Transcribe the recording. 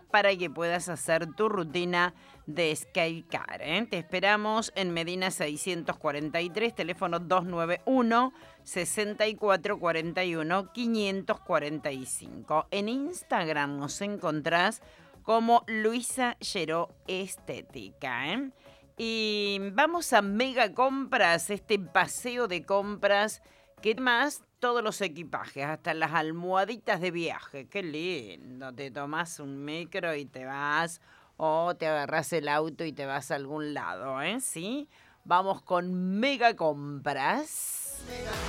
para que puedas hacer tu rutina de Skycar, ¿eh? Te esperamos en Medina 643, teléfono 291-6441-545. En Instagram nos encontrás como Luisa Lleró Estética, ¿eh? Y vamos a Mega Compras, este paseo de compras que más todos los equipajes, hasta las almohaditas de viaje. Qué lindo, te tomás un micro y te vas, o te agarrás el auto y te vas a algún lado, ¿eh? ¿Sí? Vamos con Mega Compras.